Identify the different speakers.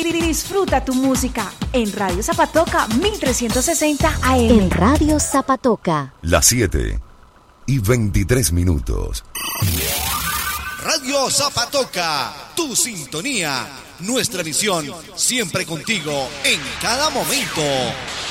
Speaker 1: Disfruta tu música en Radio Zapatoca 1360 AM.
Speaker 2: En Radio Zapatoca.
Speaker 3: Las 7:23.
Speaker 4: Radio Zapatoca, tu sintonía, nuestra visión, siempre contigo en cada momento.